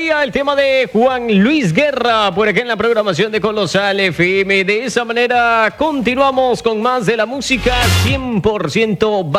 María, el tema de Juan Luis Guerra, por acá en la programación de Colosal FM. De esa manera continuamos con más de la música 100%